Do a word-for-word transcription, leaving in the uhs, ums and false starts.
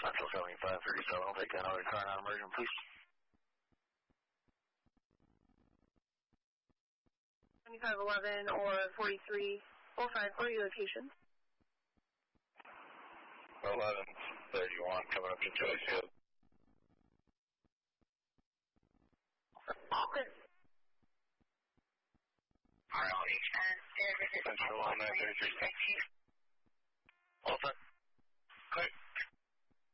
Central seventy-five thirty-seven, I'll take another car non-emergent, please. twenty-five eleven or forty-three oh five, what are your locations? eleven thirty-one, coming up to Joyce Field. Okay. Central one nine thirty-three. All set. Great.